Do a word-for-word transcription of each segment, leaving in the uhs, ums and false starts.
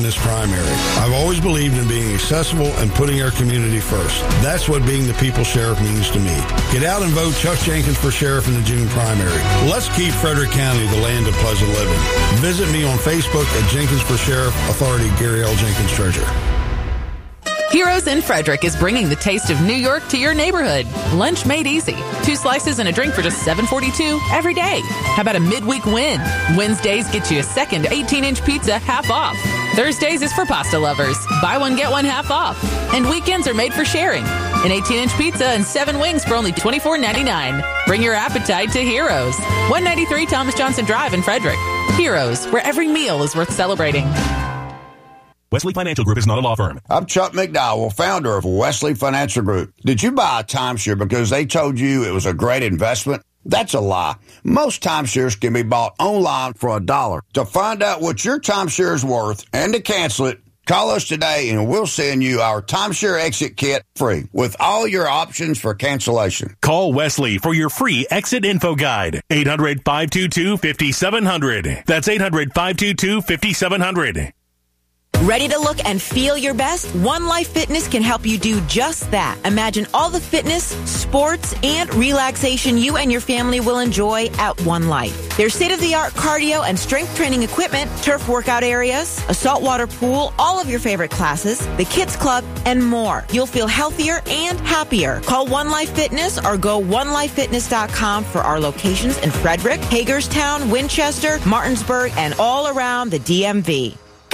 this primary. I've always believed in being accessible and putting our community first. That's what being the people's sheriff means to me. Get out and vote Chuck Jenkins for sheriff in the June primary. Let's keep Frederick County the land of pleasant living. Visit me on Facebook at Jenkins for Sheriff, Authority Gary L. Jenkins, Treasurer. Heroes in Frederick is bringing the taste of New York to your neighborhood. Lunch made easy. Two slices and a drink for just seven forty-two every day. How about a midweek win? Wednesdays get you a second eighteen-inch pizza half off. Thursdays is for pasta lovers. Buy one, get one half off. And weekends are made for sharing. An eighteen-inch pizza and seven wings for only twenty-four ninety-nine. Bring your appetite to Heroes. one ninety-three Thomas Johnson Drive in Frederick. Heroes, where every meal is worth celebrating. Wesley Financial Group is not a law firm. I'm Chuck McDowell, founder of Wesley Financial Group. Did you buy a timeshare because they told you it was a great investment? That's a lie. Most timeshares can be bought online for a dollar. To find out what your timeshare is worth and to cancel it, call us today and we'll send you our timeshare exit kit free with all your options for cancellation. Call Wesley for your free exit info guide. eight hundred, five two two, five seven zero zero. That's eight hundred, five two two, five seven zero zero. Ready to look and feel your best? One Life Fitness can help you do just that. Imagine all the fitness, sports, and relaxation you and your family will enjoy at One Life. There's state-of-the-art cardio and strength training equipment, turf workout areas, a saltwater pool, all of your favorite classes, the kids club, and more. You'll feel healthier and happier. Call One Life Fitness or go one life fitness dot com for our locations in Frederick, Hagerstown, Winchester, Martinsburg, and all around the D M V.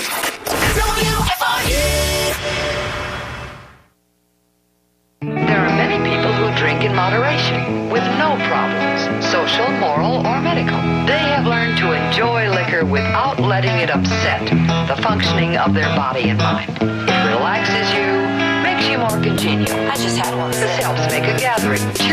There are many people who drink in moderation with no problems, social, moral, or medical. They have learned to enjoy liquor without letting it upset the functioning of their body and mind. It relaxes you, makes you more congenial. I just had one. This helps make a gathering